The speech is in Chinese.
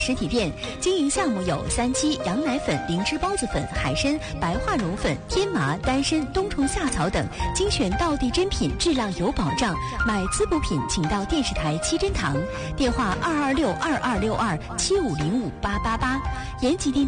实体店。经营项目有三七、羊奶粉、灵芝包子粉、海参、白化绒粉、天麻、丹参、冬虫夏草等精选道地珍品，质量有保障。买滋补品请到电视台七珍堂，电话2262262750588，延吉店。